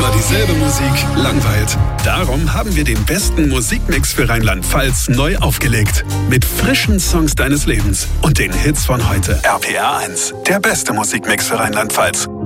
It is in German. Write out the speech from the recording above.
Immer dieselbe Musik langweilt. Darum haben wir den besten Musikmix für Rheinland-Pfalz neu aufgelegt. Mit frischen Songs deines Lebens und den Hits von heute. RPR 1, der beste Musikmix für Rheinland-Pfalz.